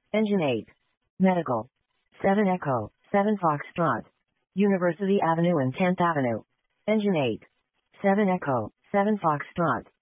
Engine 8. Medical. 7 Echo, 7 Foxtrot. University Avenue and 10th Avenue. Engine 8. 7 Echo, 7 Foxtrot.